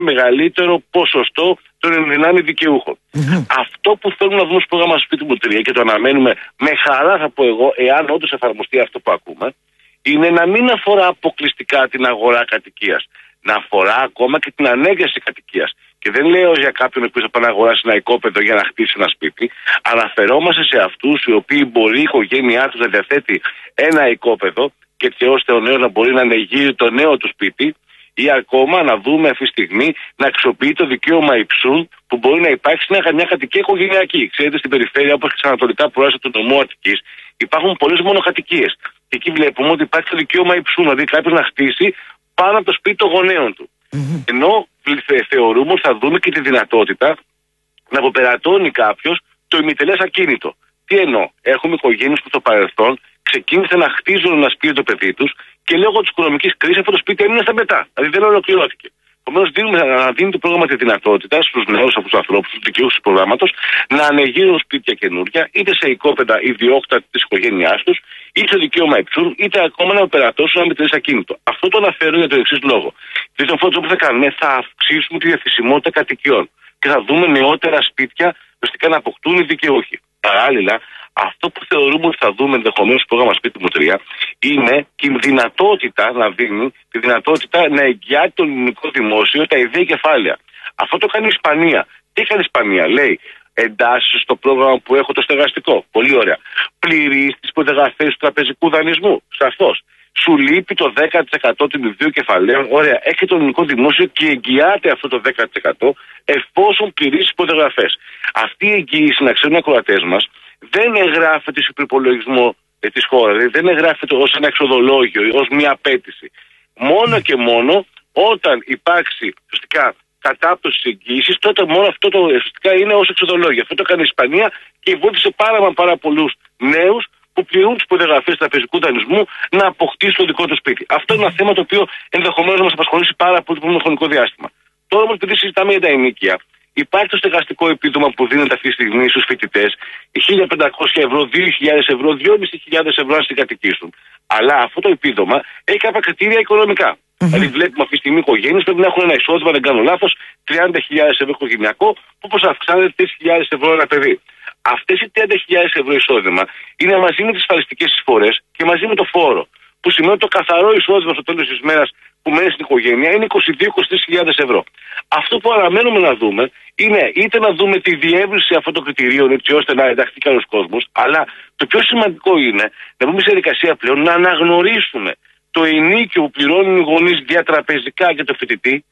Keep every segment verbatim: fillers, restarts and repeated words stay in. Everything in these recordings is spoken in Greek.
μεγαλύτερο ποσοστό των ενδυνάμει δικαιούχων. Mm-hmm. Αυτό που θέλουμε να δούμε στο πρόγραμμα Σπίτι μου τρία και το αναμένουμε με χαρά, θα πω εγώ, εάν όντως εφαρμοστεί αυτό που ακούμε, είναι να μην αφορά αποκλειστικά την αγορά κατοικίας. Να αφορά ακόμα και την ανέγερση κατοικίας. Και δεν λέω για κάποιον που θα πάει να αγοράσει ένα οικόπεδο για να χτίσει ένα σπίτι. Αναφερόμαστε σε αυτούς οι οποίοι μπορεί η οικογένειά τους να διαθέτει ένα οικόπεδο και έτσι ώστε ο νέος να μπορεί να ανεγείρει το νέο του σπίτι, ή ακόμα να δούμε αυτή τη στιγμή να αξιοποιεί το δικαίωμα υψούν που μπορεί να υπάρξει μια κατοικία οικογενειακή. Ξέρετε, στην περιφέρεια, όπως και στα ανατολικά προάστια του νομού Αττικής, υπάρχουν πολλές μονοκατοικίες. Και εκεί βλέπουμε ότι υπάρχει το δικαίωμα υψούν, δηλαδή κάποιος να χτίσει πάνω από το σπίτι των γονέων του. Mm-hmm. Ενώ θεωρούμε ότι θα δούμε και τη δυνατότητα να αποπερατώνει κάποιος το ημιτελές ακίνητο. Τι εννοώ, έχουμε οικογένειες που στο παρελθόν ξεκίνησαν να χτίζουν ένα σπίτι το παιδί τους και λόγω της οικονομικής κρίσης αυτό το σπίτι έμεινε στα μετά. Δηλαδή δεν ολοκληρώθηκε. Επομένως, δίνουμε να δίνει το πρόγραμμα τη δυνατότητα στους νέους από τους ανθρώπους, στους δικαιούχους του προγράμματος, να ανεγείρουν σπίτια καινούρια, είτε σε οικόπεδα ιδιόκτητα της οικογένειάς τους, είτε στο δικαίωμα υψούν, είτε ακόμα να περατώσουν ένα μητρές ακίνητο. Αυτό το αναφέρω για το εξής λόγο. Δηλαδή, τον πρώτο που θα κάνουμε, θα αυξήσουμε τη διαθεσιμότητα κατοικιών και θα δούμε νεότερα σπίτια ουσιαστικά να αποκτούν οι δικαιούχοι. Παράλληλα, αυτό που θεωρούμε ότι θα δούμε ενδεχομένως στο πρόγραμμα Σπίτι μου τρία είναι και η δυνατότητα να δίνει, τη δυνατότητα να εγγυάται το ελληνικό δημόσιο τα ιδέα κεφάλαια. Αυτό το κάνει η Ισπανία. Τι κάνει η Ισπανία, λέει, εντάσσεις στο πρόγραμμα που έχω το στεγαστικό. Πολύ ωραία. Πληρείς τις προδιαγραφές του τραπεζικού δανεισμού. Σαφώς. Σου λείπει το δέκα τοις εκατό του ιδίου κεφαλαίων. Ωραία. Έχει το ελληνικό δημόσιο και εγγυάται αυτό το δέκα τοις εκατό εφόσον πληρείς τις προδιαγραφές. Αυτή η εγγύηση, να ξέρουν οι ακροατές μας, δεν εγγράφεται στο προπολογισμό ε, της χώρας, δηλαδή δεν εγγράφεται ως ένα εξοδολόγιο ή ως μια απέτηση. Μόνο και μόνο όταν υπάρξει ουσιαστικά κατάπτωση της εγγύησης, τότε μόνο αυτό το ουσιαστικά είναι ως εξοδολόγιο. Αυτό το έκανε η Ισπανία και βοήθησε πάρα, μα πάρα πολλούς νέους που πληρούν τις προδιαγραφές του τραπεζικού δανεισμού να αποκτήσουν το δικό του σπίτι. Αυτό είναι ένα θέμα το οποίο ενδεχομένως να μας απασχολήσει πάρα πολύ το επόμενο χρονικό διάστημα. Τώρα όμως, επειδή συζητάμε για τα ενοίκια, υπάρχει το στεγαστικό επίδομα που δίνεται αυτή τη στιγμή στους φοιτητές, χίλια πεντακόσια ευρώ, δύο χιλιάδες ευρώ, δυόμισι χιλιάδες ευρώ να συγκατοικήσουν. Αλλά αυτό το επίδομα έχει κάποια κριτήρια οικονομικά. Mm-hmm. Δηλαδή, βλέπουμε αυτή τη στιγμή οικογένειες πρέπει να έχουν ένα εισόδημα, δεν κάνω λάθος, τριάντα χιλιάδες ευρώ οικογενειακό, που όπως αυξάνεται τρεις χιλιάδες ευρώ ένα παιδί. Αυτές οι τριάντα χιλιάδες ευρώ εισόδημα είναι μαζί με τις ασφαλιστικές εισφορές και μαζί με το φόρο. Που σημαίνει ότι το καθαρό εισόδημα στο τέλος της μέρας που μένει στην οικογένεια είναι είκοσι δύο με είκοσι τρεις χιλιάδες ευρώ. Αυτό που αναμένουμε να δούμε είναι είτε να δούμε τη διεύρυνση αυτών των κριτηρίων έτσι ώστε να ενταχθεί κανένας κόσμος, αλλά το πιο σημαντικό είναι να μπούμε σε διαδικασία πλέον να αναγνωρίσουμε το ενίκιο που πληρώνουν οι γονείς διατραπεζικά για το φοιτητή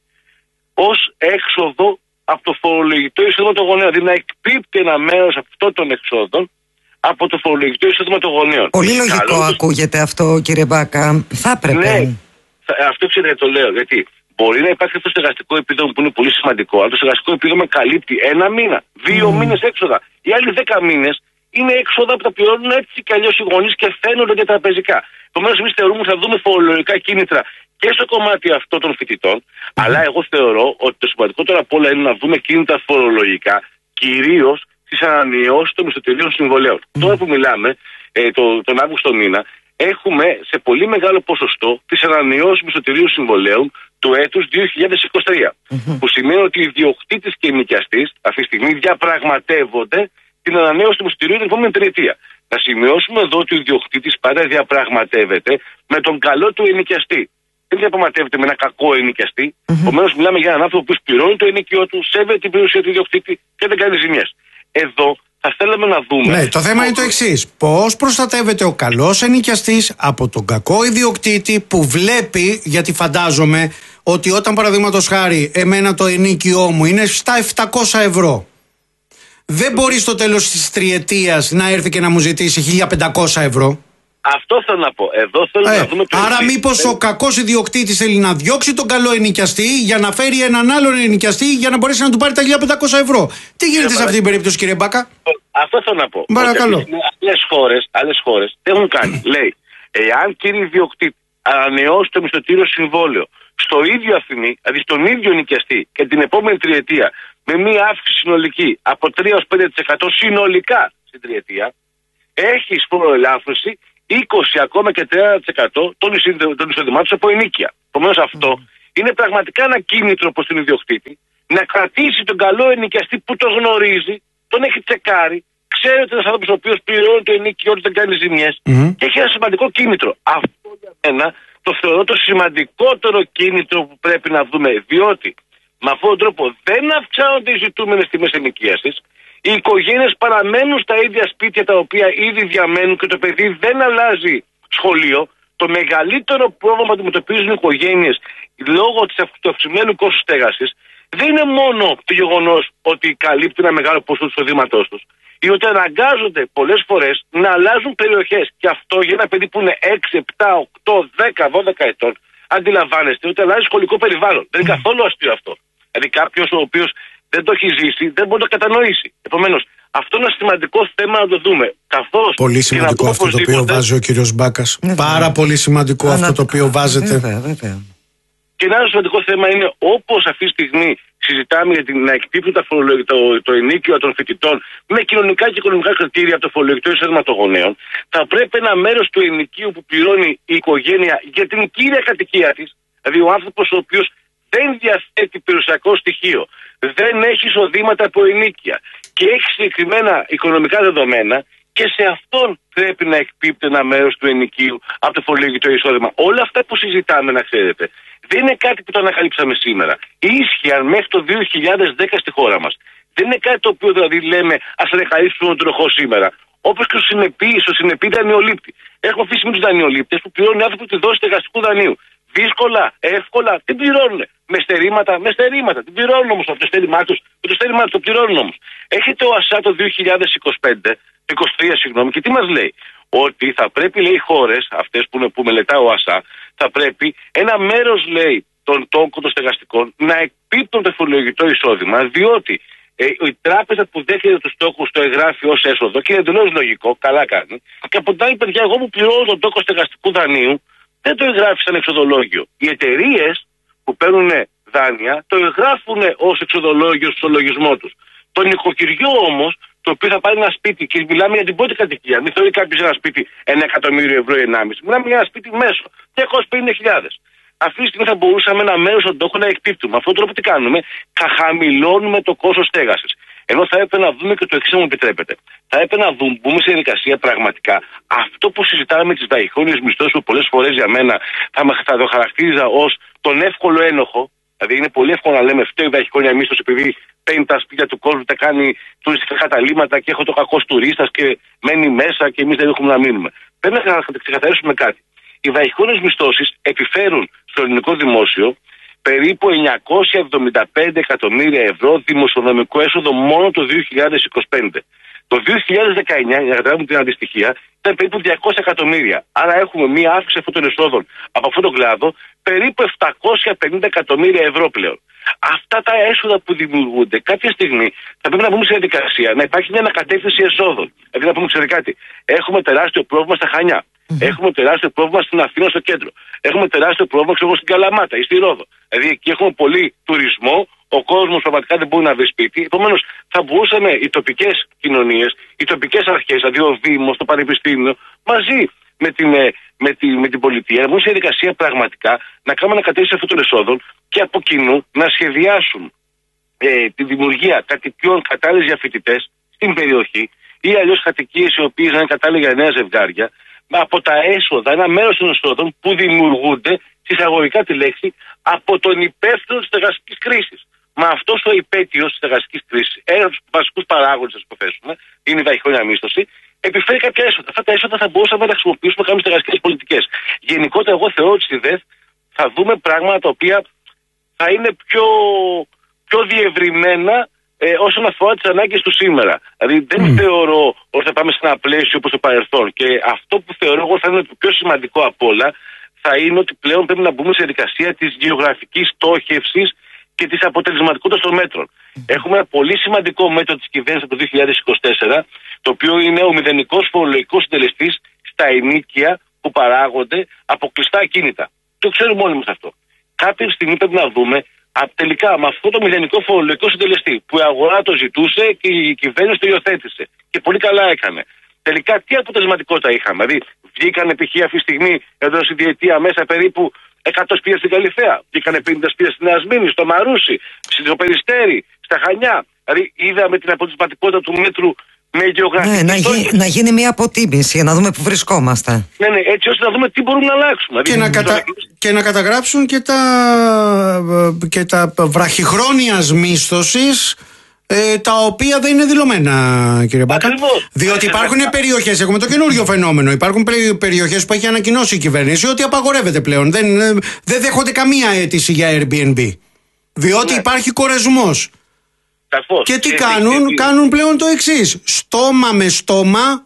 ως έξοδο από το φορολογητό εισόδημα των γονέων. Δηλαδή να εκπίπτει ένα μέρος αυτών των εξόδων από το φορολογητό εισόδημα των γονέων. Πολύ λογικό Καλό ακούγεται το... αυτό, κύριε Μπάκα. Θα έπρεπε. Ναι, αυτό ξέρετε το λέω. Γιατί μπορεί να υπάρχει αυτό το στεγαστικό επίδομα που είναι πολύ σημαντικό, αλλά το στεγαστικό επίδομα καλύπτει ένα μήνα, δύο mm. μήνες έξοδα. Οι άλλοι δέκα μήνες είναι έξοδα που τα πληρώνουν έτσι κι αλλιώς οι γονείς και φαίνονται διατραπεζικά. Επομένως, εμείς θεωρούμε ότι θα δούμε φορολογικά κίνητρα και στο κομμάτι αυτό των φοιτητών, mm. αλλά εγώ θεωρώ ότι το σημαντικότερο απ' όλα είναι να δούμε κίνητρα φορολογικά, κυρίως στις ανανεώσεις των μισθωτηρίων συμβολέων. Mm. Τώρα που μιλάμε, ε, το, τον Αύγουστο μήνα, έχουμε σε πολύ μεγάλο ποσοστό τις ανανεώσεις μισθωτηρίων συμβολέων του έτους δύο χιλιάδες είκοσι τρία. Mm-hmm. Που σημαίνει ότι οι ιδιοκτήτες και οι νοικιαστές αυτή τη στιγμή διαπραγματεύονται την ανανέωση του μισθωτηρίου την επόμενη τριετία. Να σημειώσουμε εδώ ότι ο ιδιοκτήτης πάντα διαπραγματεύεται με τον καλό του ενοικιαστή. Δεν διαπραγματεύεται με ένα κακό ενοικιαστή. Mm-hmm. Επομένως, μιλάμε για έναν άνθρωπο που πληρώνει το ενοικιό του, σέβεται την περιουσία του ιδιοκτήτη και δεν κάνει ζημιές. Εδώ θα θέλαμε να δούμε. Ναι, το θέμα είναι το εξής. Πώς προστατεύεται ο καλός ενοικιαστής από τον κακό ιδιοκτήτη που βλέπει, γιατί φαντάζομαι ότι όταν παραδείγματος χάρη εμένα το ενοίκιό μου είναι στα επτακόσια ευρώ, δεν μπορεί στο τέλος της τριετίας να έρθει και να μου ζητήσει χίλια πεντακόσια ευρώ. Αυτό θέλω να πω. Εδώ θέλω ε, να δούμε. Άρα, μήπως ο κακός ιδιοκτήτης θέλει να διώξει τον καλό ενοικιαστή για να φέρει έναν άλλον ενοικιαστή για να μπορέσει να του πάρει τα χίλια πεντακόσια ευρώ. Τι γίνεται ε, σε αυτή την περίπτωση, κύριε Μπάκα? Αυτό θέλω να πω. Παρακαλώ. Άλλες χώρες, άλλες χώρες τι έχουν κάνει. Λέει, εάν κύριε ιδιοκτήτη ανανεώσει το μισθωτήριο συμβόλαιο στο ίδιο αφημί, δηλαδή στον ίδιο νοικιαστή και την επόμενη τριετία με μία αύξηση συνολική από τρία έως πέντε τοις εκατό συνολικά στην τριετία, έχει φοροελάφρυνση είκοσι ακόμα και τριάντα τοις εκατό των εισοδημάτων από ενοίκια. Επομένως, αυτό είναι πραγματικά ένα κίνητρο προς τον ιδιοκτήτη να κρατήσει τον καλό ενοικιαστή που το γνωρίζει, τον έχει τσεκάρει, ξέρει ότι είναι ένα άνθρωπο ο οποίο πληρώνει το ενοίκιο ότι δεν κάνει ζημιές mm-hmm. και έχει ένα σημαντικό κίνητρο. Αυτό για μένα το θεωρώ το σημαντικότερο κίνητρο που πρέπει να δούμε, διότι με αυτόν τον τρόπο δεν αυξάνονται οι ζητούμενες τιμές ενοικίασης, οι οικογένειες παραμένουν στα ίδια σπίτια τα οποία ήδη διαμένουν και το παιδί δεν αλλάζει σχολείο. Το μεγαλύτερο πρόβλημα που αντιμετωπίζουν οι οικογένειες λόγω του αυξημένου κόστους στέγασης δεν είναι μόνο το γεγονός ότι καλύπτει ένα μεγάλο ποσό του εισοδήματός τους, ή ότι αναγκάζονται πολλές φορές να αλλάζουν περιοχές. Και αυτό για ένα παιδί που είναι έξι, επτά, οκτώ, δέκα, δώδεκα ετών, αντιλαμβάνεστε ότι αλλάζει σχολικό περιβάλλον. Δεν είναι καθόλου αστείο αυτό. Δηλαδή κάποιος ο οποίος δεν το έχει ζήσει δεν μπορεί να το κατανοήσει. Επομένως, αυτό είναι ένα σημαντικό θέμα να το δούμε. Καθώς πολύ σημαντικό αυτό το οποίο βάζει ο κύριος Μπάκας. Ναι, Πάρα ναι. πολύ σημαντικό ναι, αυτό ναι. το οποίο βάζετε. Βέβαια, βέβαια. Και ένα άλλο σημαντικό θέμα είναι, όπως αυτή τη στιγμή συζητάμε για την, να εκπίπτουν το, το, το ενίκιο των φοιτητών με κοινωνικά και οικονομικά κριτήρια από το φορολογικό εισόδημα των γονέων, θα πρέπει ένα μέρος του ενοικίου που πληρώνει η οικογένεια για την κύρια κατοικία της, δηλαδή ο άνθρωπος ο οποίος δεν διαθέτει περιουσιακό στοιχείο, δεν έχει εισοδήματα από ενίκεια και έχει συγκεκριμένα οικονομικά δεδομένα, και σε αυτόν πρέπει να εκπίπτει ένα μέρος του ενοικίου από το φορολογικό εισόδημα. Όλα αυτά που συζητάμε, να ξέρετε, δεν είναι κάτι που το ανακαλύψαμε σήμερα. Ίσχυαν μέχρι το δύο χιλιάδες δέκα στη χώρα μας. Δεν είναι κάτι το οποίο δηλαδή λέμε ας ανακαλύψουμε τον τροχό σήμερα. Όπως και στο συνεπή, στο συνεπή δανειολήπτη. Έχω αφήσει με τους δανειολήπτες που πληρώνουν οι άνθρωποι τη δόση στεγαστικού δανείου. Δύσκολα, εύκολα, την πληρώνουν. Με στερήματα, με στερήματα. Την πληρώνουν όμως αυτό το στέρημά τους. Με το στέρημά τους το πληρώνουν όμως. Έχετε ο ΑΣΑ το δύο χιλιάδες είκοσι πέντε, είκοσι τρία συγγνώμη, και τι μας λέει? Ότι θα πρέπει, λέει, οι χώρες αυτές που, που μελετά ο ΑΣΑ, θα πρέπει ένα μέρος, λέει, των τόκων των στεγαστικών να εκπίπτουν το φορολογικό εισόδημα, διότι ε, η τράπεζα που δέχεται τους τόκους το εγγράφει ως έσοδο και είναι εντελώς λογικό, καλά κάνει. Και από την άλλη, παιδιά, εγώ που πληρώνω τον τόκο στεγαστικού δανείου, δεν το εγγράφει σαν εξοδολόγιο. Οι εταιρείες που παίρνουν δάνεια το εγγράφουν ως εξοδολόγιο στο λογισμό τους. Το νοικοκυριό όμως, το οποίο θα πάρει ένα σπίτι, και μιλάμε για την πρώτη κατοικία, μην θεωρεί κάποιος ένα σπίτι ένα εκατομμύριο ευρώ ή ενάμιση, μιλάμε για ένα σπίτι μέσο, διακόσιες πενήντα χιλιάδες. Αυτή τη στιγμή θα μπορούσαμε ένα μέρος των τόκων να εκπίπτουμε. Με αυτόν τον τρόπο τι κάνουμε? Χαμηλώνουμε το κόστος στέγασης. Ενώ θα έπρεπε να δούμε και το εξής, μου επιτρέπετε. Θα έπρεπε να δούμε, μπούμε σε διαδικασία πραγματικά αυτό που συζητάμε με τις βαχυκόνιες μισθώσεις, που πολλές φορές για μένα θα, θα το χαρακτήριζα ως τον εύκολο ένοχο. Δηλαδή είναι πολύ εύκολο να λέμε φταίει η βαχυκόνια μίσθωση επειδή παίρνει τα σπίτια του κόσμου, τα κάνει τουριστικά καταλήμματα και έχω το κακός τουρίστας και μένει μέσα και εμείς δεν έχουμε να μείνουμε. Πρέπει να ξεκαθαρίσουμε κάτι. Οι βαχυκόνιες μισθώσεις επιφέρουν στο ελληνικό δημόσιο περίπου εννιακόσια εβδομήντα πέντε εκατομμύρια ευρώ δημοσιονομικό έσοδο μόνο το δύο χιλιάδες είκοσι πέντε. Το δύο χιλιάδες δεκαεννιά, για να καταλάβουμε την αντιστοιχεία, ήταν περίπου διακόσια εκατομμύρια. Άρα έχουμε μία αύξηση αυτών των εσόδων από αυτόν τον κλάδο περίπου επτακόσια πενήντα εκατομμύρια ευρώ πλέον. Αυτά τα έσοδα που δημιουργούνται κάποια στιγμή θα πρέπει να μπούμε σε διαδικασία να υπάρχει μια ανακατεύθυνση εσόδων. Δηλαδή να πούμε, ξέρετε κάτι, έχουμε τεράστιο πρόβλημα στα Χανιά. Mm-hmm. Έχουμε τεράστιο πρόβλημα στην Αθήνα στο κέντρο. Έχουμε τεράστιο πρόβλημα ξέρω, στην Καλαμάτα ή στη Ρόδο. Δηλαδή εκεί έχουμε πολύ τουρισμό. Ο κόσμος πραγματικά δεν μπορεί να βρει σπίτι. Επομένως, θα μπορούσαν οι τοπικές κοινωνίες, οι τοπικές αρχές, δηλαδή ο Δήμος, το Πανεπιστήμιο, μαζί με την, με την, με την πολιτεία, να μπουν σε διαδικασία πραγματικά να κάνουν ανακατεύθυνση αυτών των εσόδων και από κοινού να σχεδιάσουν ε, τη δημιουργία κατοικιών κατάλληλες για φοιτητές στην περιοχή ή αλλιώς κατοικίες οι οποίες να είναι κατάλληλες για νέα ζευγάρια, από τα έσοδα, ένα μέρος των εσόδων που δημιουργούνται, συσσαγωγικά τη λέξη, από τον υπεύθυνο της στεγαστικής κρίσης. Μα αυτός ο υπέτειος της στεγαστικής κρίσης, ένας από τους βασικούς παράγοντες, ας υποθέσουμε, είναι η βαχυκόνια μίσθωση, επιφέρει κάποια έσοδα. Αυτά τα έσοδα θα μπορούσαμε να χρησιμοποιήσουμε κάποιες στεγαστικές πολιτικές. Γενικότερα, εγώ θεωρώ ότι στη ΔΕΘ θα δούμε πράγματα τα οποία θα είναι πιο, πιο διευρυμένα ε, όσον αφορά τις ανάγκες του σήμερα. Δηλαδή, δεν mm. θεωρώ ότι θα πάμε σε ένα πλαίσιο όπως το παρελθόν. Και αυτό που θεωρώ εγώ θα είναι το πιο σημαντικό απ' όλα, θα είναι ότι πλέον πρέπει να μπούμε σε διαδικασία της γεωγραφικής στόχευσης και της αποτελεσματικότητας των μέτρων. Mm. Έχουμε ένα πολύ σημαντικό μέτρο της κυβέρνησης από το δύο χιλιάδες είκοσι τέσσερα, το οποίο είναι ο μηδενικός φορολογικός συντελεστής στα ενοίκια που παράγονται από κλειστά ακίνητα. Το ξέρουμε όλοι μας αυτό. Κάποια στιγμή πρέπει να δούμε α, τελικά με αυτό το μηδενικό φορολογικό συντελεστή που η αγορά το ζητούσε και η κυβέρνηση το υιοθέτησε. Και πολύ καλά έκανε. Τελικά τι αποτελεσματικότητα είχαμε? Δηλαδή, βγήκαν π.χ. αυτή τη στιγμή εδώ στη διετία μέσα περίπου εκατό σπίτια στην Καλυθέα, βγήκανε πενήντα σπίτια στην Νέα Σμύρνη, στο Μαρούσι, στο Περιστέρι, στα Χανιά. Δηλαδή είδαμε την αποτελεσματικότητα του μέτρου με γεωγραφική. Ναι, να, γι, να γίνει μια αποτίμηση για να δούμε που βρισκόμαστε. Ναι, ναι, έτσι ώστε να δούμε τι μπορούμε να αλλάξουμε. Και, δηλαδή, να, κατα... και να καταγράψουν και τα, και τα βραχυχρόνιας μίσθωσης, ε, τα οποία δεν είναι δηλωμένα, κύριε Μπάκα. Ακριβώς. Διότι υπάρχουν περιοχές, έχουμε το καινούριο φαινόμενο. Υπάρχουν περιοχές που έχει ανακοινώσει η κυβέρνηση ότι απαγορεύεται πλέον. Δεν, δεν δέχονται καμία αίτηση για Airbnb. Διότι ναι. υπάρχει κορεσμός. Καθώς. Και τι και κάνουν, και... κάνουν πλέον το εξής. Στόμα με στόμα,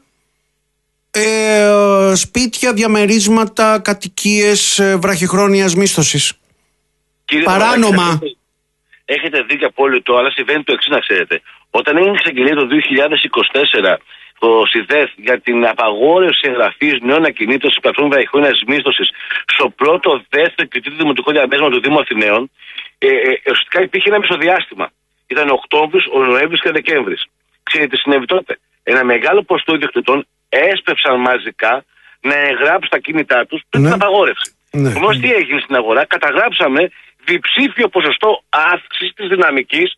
ε, σπίτια, διαμερίσματα, κατοικίες ε, βραχυχρόνιας μίσθωσης. Κύριε παράνομα. Έχετε, έχετε δίκιο απόλυτο, αλλά συμβαίνει το εξής να ξέρετε. Όταν έγινε εξαγγελία το δύο χιλιάδες είκοσι τέσσερα το ΣΥΔΕΘ για την απαγόρευση εγγραφής νέων ακινήτων στην πλατφόρμα βραχυχρόνιας μίσθωσης στο πρώτο, δεύτερο και τρίτο δημοτικό διαμέρισμα του Δήμου Αθηναίων, ε, ε, ουσιαστικά υπήρχε ένα μεσοδιάστημα. Ήταν ο Οκτώβρης, ο Νοέμβρης και ο Δεκέμβρης. Ξέρετε τι συνέβη τότε? Ένα μεγάλο ποσοστό ιδιοκτητών έσπευσαν μαζικά να εγγράψουν τα κίνητά τους πριν ναι. την απαγόρευση. Ναι. Όμως τι έγινε στην αγορά? Καταγράψαμε διψήφιο ποσοστό αύξησης της δυναμικής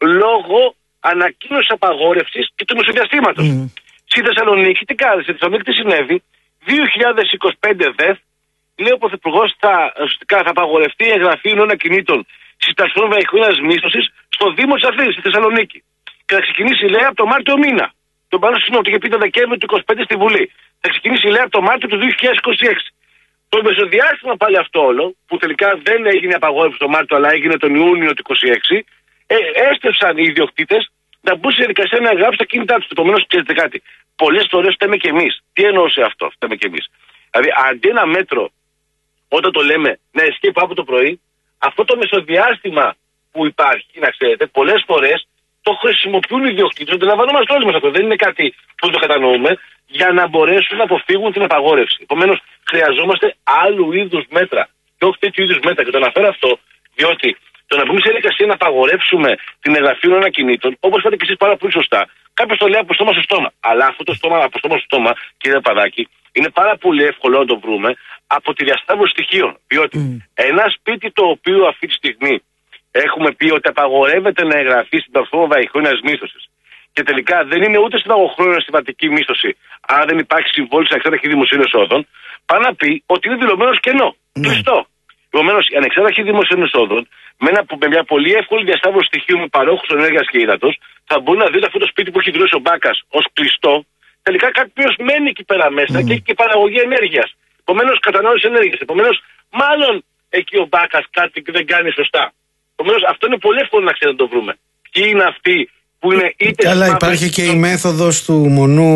λόγω ανακοίνωσης απαγόρευσης και του μεσοδιαστήματος. Mm. Στη Θεσσαλονίκη τι κάνετε? Στη Θεσσαλονίκη τι συνέβη? δύο χιλιάδες είκοσι πέντε ΔΕΘ λέει ο Πρωθυπουργός θα, θα απαγορευτεί η εγγραφή νέων ακινήτων στις πλατφόρμες βραχυχρόνιας μίσθωσης στο Δήμο της Αθήνας, στη Θεσσαλονίκη. Και θα ξεκινήσει, λέει, από το Μάρτιο μήνα. Τον πάνω συγγνώμη, το είχε πει το Δεκέμβριο του είκοσι πέντε στη Βουλή. Θα ξεκινήσει, λέει, από το Μάρτιο του δύο χιλιάδες είκοσι έξι. Το μεσοδιάστημα πάλι αυτό όλο, που τελικά δεν έγινε απαγόρευση το Μάρτιο, αλλά έγινε τον Ιούνιο του είκοσι έξι, ε, έστρεψαν οι ιδιοκτήτες να μπουν σε διαδικασία να εγγράψουν τα κίνητά τους. Επομένως, ξέρετε κάτι. Πολλές φορές φταίμε κι εμείς. Τι εννοούσε αυτό? Φταίμε κι εμείς. Δηλαδή, αντί ένα μέτρο, όταν το λέμε να ισχύει από το πρωί, αυτό το μεσοδιάστημα που υπάρχει, να ξέρετε, πολλές φορές το χρησιμοποιούν οι ιδιοκτήτες, το αντιλαμβανόμαστε όλοι μας αυτό. Δεν είναι κάτι που το κατανοούμε, για να μπορέσουν να αποφύγουν την απαγόρευση. Επομένως, χρειαζόμαστε άλλου είδους μέτρα και όχι τέτοιου είδους μέτρα. Και το αναφέρω αυτό, διότι το να μπούμε σε διαδικασία να απαγορεύσουμε την εγγραφή των ακινήτων, όπως είπατε και εσείς πάρα πολύ σωστά, κάποιος το λέει από στόμα στο στόμα. Αλλά αυτό το στόμα από στόμα στο στόμα, κύριε Παδάκη, είναι πάρα πολύ εύκολο να το βρούμε από τη διασταύρωση στοιχείων. Διότι mm. ένα σπίτι το οποίο αυτή τη στιγμή έχουμε πει ότι απαγορεύεται να εγγραφεί στην πλατφόρμα βραχυχρόνιας μίσθωσης και τελικά δεν είναι ούτε συνταγοχρόνια συμβατική μίσθωση, αν δεν υπάρχει συμβόλαιο σε ανεξάρτητη δημοσίων εσόδων, πάει να πει ότι είναι δηλωμένο κενό. Mm. Κλειστό. Επομένως, η ανεξάρτητη δημοσίων εσόδων, με, ένα, με μια πολύ εύκολη διασταύρωση στοιχείων με παρόχους ενέργειας και ύδατος, θα μπορεί να δει αυτό το σπίτι που έχει δηλώσει ο Μπάκας ως κλειστό, τελικά κάποιος μένει εκεί πέρα μέσα mm. και έχει και παραγωγή ενέργειας. Επομένως, κατανάλωση ενέργειας. Επομένως, μάλλον εκεί ο Μπάκας κάτι δεν κάνει σωστά. Επομένως, αυτό είναι πολύ εύκολο να ξέρετε να το βρούμε. Ποιοι είναι αυτοί που είναι είτε. Καλά, υπάρχει και η μέθοδος του μονού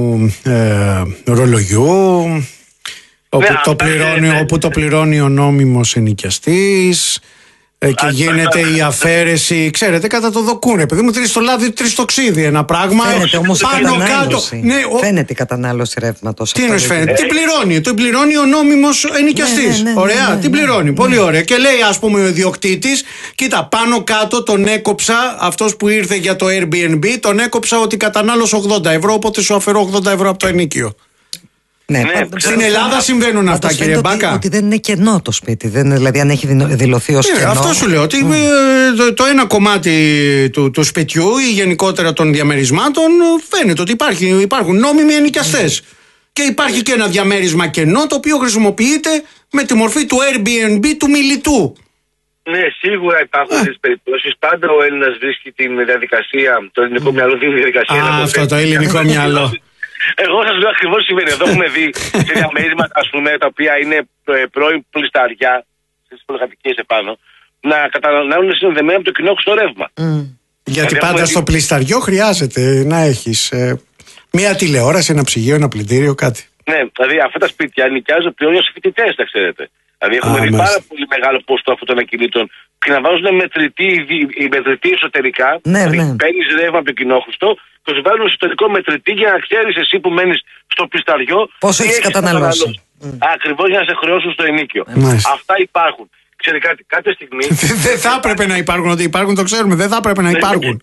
ε, ρολογιού, όπου, ναι, το πληρώνει, ναι. όπου το πληρώνει ο νόμιμος ενοικιαστής. Ε, και γίνεται η αφαίρεση, ξέρετε, κατά το δοκούν. Επειδή μου τρεις το λάδι, τρεις το ξύδι. Ένα πράγμα. Φαίνεται όμως πάνω η κάτω. Ναι, ο... Φαίνεται η κατανάλωση ρεύματος. Τι εννοείς φαίνεται? Τι πληρώνει? Το πληρώνει ο νόμιμος ενοικιαστής. Ναι, ναι, ναι, ωραία, ναι, ναι, τι πληρώνει. Ναι, πολύ ναι. ωραία. Και λέει, ας πούμε, ο ιδιοκτήτης, κοίτα, πάνω κάτω τον έκοψα, αυτός που ήρθε για το Airbnb, τον έκοψα ότι κατανάλωσε ογδόντα ευρώ, οπότε σου αφαιρώ ογδόντα ευρώ από το ενοίκιο. Ναι, ναι, στην Ελλάδα συμβαίνουν αυτά, κύριε Μπάκα. Ότι, ότι δεν είναι κενό το σπίτι, δεν είναι, δηλαδή αν έχει δηλωθεί ως ναι, κενό. Αυτό σου λέω, ότι mm. το, το ένα κομμάτι του, του σπιτιού ή γενικότερα των διαμερισμάτων φαίνεται ότι υπάρχει, υπάρχουν νόμιμοι ενοικιαστές. Mm. Και υπάρχει και ένα διαμέρισμα κενό το οποίο χρησιμοποιείται με τη μορφή του Airbnb του μιλητού. Ναι, σίγουρα υπάρχουν τέτοιες περιπτώσεις. Πάντα ο Έλληνας βρίσκει την διαδικασία, το ελληνικό μυαλό δίνει διαδικασία. Α, αυτό το ελληνικό μυαλό. Εγώ σας λέω ακριβώς συμβαίνει. Εδώ έχουμε δει σε διαμέρισματα, ας πούμε, τα οποία είναι πρώην πλησταριά, στις πολυκατοικίες επάνω, να καταναλώνουν συνδεμένα από το κοινόχρηστο ρεύμα. Mm. Γιατί δηλαδή, πάντα στο δει... πλησταριό χρειάζεται να έχεις ε, μία τηλεόραση, ένα ψυγείο, ένα πλυντήριο, κάτι. Ναι, δηλαδή αυτά τα σπίτια νοικιάζουν πλέον για φοιτητές, τα ξέρετε. Δηλαδή έχουμε Α, δει πάρα πολύ μεγάλο ποσοστό αυτών των ακινήτων και να βάζουν μετρητή, μετρητή εσωτερικά. Ναι, δηλαδή ναι. Παίρνεις ρεύμα από το κοινόχρηστο και σου βάλουν εσωτερικό μετρητή για να ξέρεις εσύ που μένεις στο πλησταριό πόσο έχεις καταναλώσει. Mm. Ακριβώς για να σε χρεώσουν στο ενοίκιο. Mm. Αυτά υπάρχουν. Ξέρετε κάτι, κάποια στιγμή. Δεν θα έπρεπε να υπάρχουν, ότι υπάρχουν το ξέρουμε, δεν θα έπρεπε να υπάρχουν.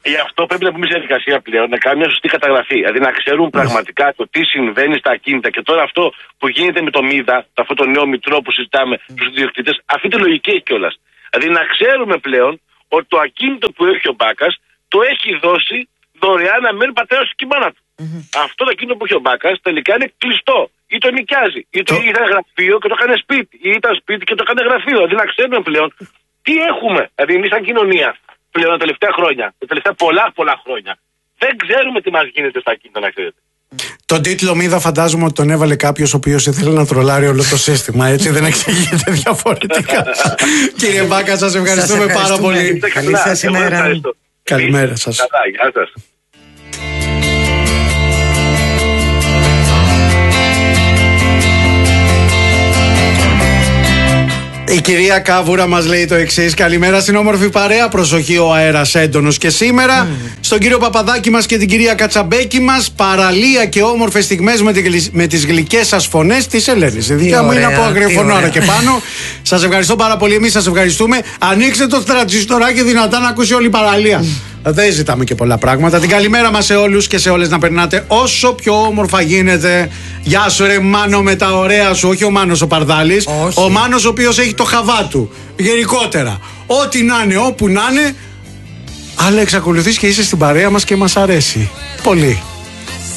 Γι' αυτό πρέπει να πούμε σε διαδικασία πλέον να κάνουμε μια σωστή καταγραφή. Δηλαδή να ξέρουν πραγματικά το τι συμβαίνει στα ακίνητα. Και τώρα αυτό που γίνεται με το ΜΥΔΑ, αυτό το νέο μητρό που συζητάμε στους ιδιοκτήτες, αυτή τη λογική έχει κιόλας. Δηλαδή να ξέρουμε πλέον ότι το ακίνητο που έχει ο Μπάκας το έχει δώσει δωρεάν να μένει πατέρας του και η μάνα του. Mm-hmm. Αυτό το ακίνητο που έχει ο Μπάκας τελικά είναι κλειστό. Ή το νοικιάζει. Ή το ήταν γραφείο και το έκανε σπίτι. Ή ήταν σπίτι και το έκανε γραφείο. Δηλαδή να ξέρουμε πλέον τι έχουμε. Δηλαδή εμείς σαν κοινωνία πλέον τα τελευταία χρόνια, τα τελευταία πολλά πολλά χρόνια, δεν ξέρουμε τι μας γίνεται στα ακίνητα, να ξέρετε. Τον τίτλο ΜΥΔΑ φαντάζομαι ότι τον έβαλε κάποιος ο οποίος ήθελε να τρολάρει όλο το σύστημα. Έτσι δεν εξηγείται διαφορετικά. Κύριε Μπάκα, σας ευχαριστούμε, σας πάρα πολύ. Καλή σας ημέρα. Καλημέρα σας. Καλά, γεια σας. Η κυρία Κάβουρα μας λέει το εξής: καλημέρα στην όμορφη παρέα. Προσοχή, ο αέρας έντονος και σήμερα. Mm. Στον κύριο Παπαδάκη μας και την κυρία Κατσαμπέκη μας, παραλία και όμορφες στιγμές με, τη, με τις γλυκές σας φωνές της Ελένης. Η δικιά μου είναι από αγριοφωνόρα και πάνω. Σας ευχαριστώ πάρα πολύ. Εμείς σας ευχαριστούμε. Ανοίξτε το τραντζιστοράκι δυνατά να ακούσει όλη η παραλία. Mm. Δεν ζητάμε και πολλά πράγματα. Την καλημέρα μας σε όλους και σε όλες, να περνάτε όσο πιο όμορφα γίνεται. Γεια σου ρε Μάνο με τα ωραία σου. Όχι ο Μάνος ο Παρδάλης. Όχι. Ο Μάνος ο οποίος έχει το χαβά του. Γενικότερα. Ό,τι να είναι, όπου να είναι. Αλλά εξακολουθείς και είσαι στην παρέα μας και μας αρέσει πολύ.